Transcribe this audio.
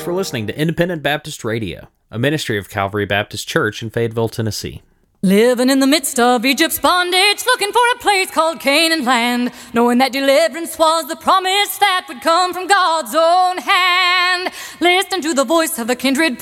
for listening to Independent Baptist Radio, a ministry of Calvary Baptist Church in Fayetteville, Tennessee. Living in the midst of Egypt's bondage, looking for a place called Canaan land, knowing that deliverance was the promise that would come from God's own hand. Listen to the voice of a kindred